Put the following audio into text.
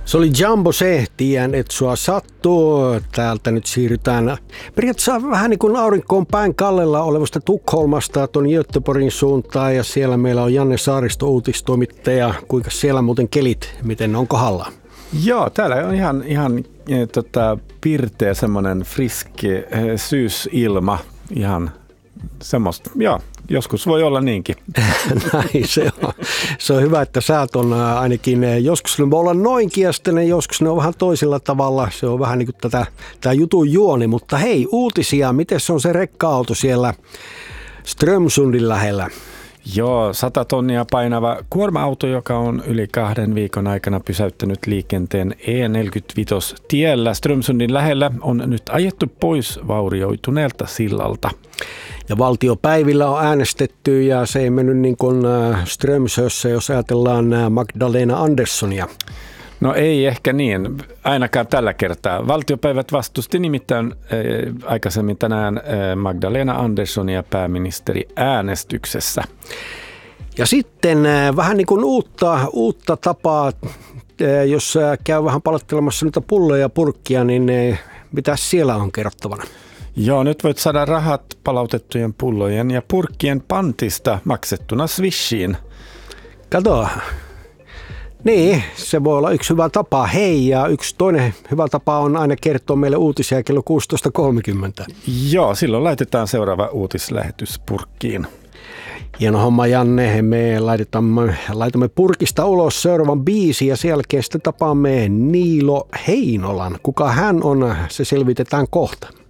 Se oli Jumbo se, tiedän, että sua sattuu. Täältä nyt siirrytään periaatteessa vähän niin kuin aurinkoon päin kallella olevasta Tukholmasta tuon Göteborgin suuntaan. Ja siellä meillä on Janne Saaristo, uutistoimittaja. Kuinka siellä muuten kelit, miten on kohdalla? Joo, täällä on ihan pirteä semmoinen friski syysilma. Ihan semmoista, joo. Joskus voi olla niinkin. Näin se on. Se on hyvä, että säät on ainakin, joskus ne voi olla noinkin ja sitten joskus ne on vähän toisella tavalla. Se on vähän niin kuin tämä jutun juoni, mutta hei, uutisia. Miten se on se rekka-auto siellä Strömsundin lähellä? Joo, 100 tonnia painava kuorma-auto, joka on yli 2 viikon aikana pysäyttänyt liikenteen E45-tiellä Strömsundin lähellä, on nyt ajettu pois vaurioituneelta sillalta. Ja valtiopäivillä on äänestetty ja se ei mennyt niin kuin Strömsössä, jos ajatellaan Magdalena Anderssonia. No ei ehkä niin, ainakaan tällä kertaa. Valtiopäivät vastusti nimittäin aikaisemmin tänään Magdalena Anderssonia pääministeri äänestyksessä. Ja sitten vähän niin kuin uutta tapaa, jos käy vähän palattelemassa niitä pulloja ja purkkia, niin mitä siellä on kerrottavana? Joo, nyt voit saada rahat palautettujen pullojen ja purkkien pantista maksettuna Swishiin. Kato. Niin, se voi olla yksi hyvä tapa. Hei, ja yksi toinen hyvä tapa on aina kertoa meille uutisia kello 16.30. Joo, silloin laitetaan seuraava uutislähetys purkkiin. Hieno homma, Janne. Me laitamme purkista ulos seuraavan biisin ja sen jälkeen sitten tapaamme Niilo Heinolan. Kuka hän on, se selvitetään kohta.